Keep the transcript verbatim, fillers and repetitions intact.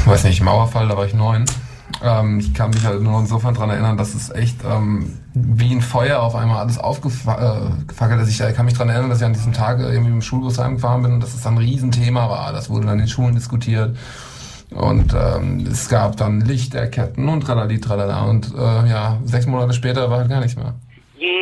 weiß nicht, Mauerfall, da war ich neun. Ähm, ich kann mich halt nur insofern dran erinnern, dass es echt ähm, wie ein Feuer auf einmal alles aufgefackelt ist. Ich kann mich dran erinnern, dass ich an diesem Tag irgendwie im Schulbus heimgefahren bin und dass es dann ein Riesenthema war. Das wurde dann in Schulen diskutiert. Und ähm, es gab dann Lichterketten und tralali, tralala. Und äh, ja, sechs Monate später war halt gar nichts mehr.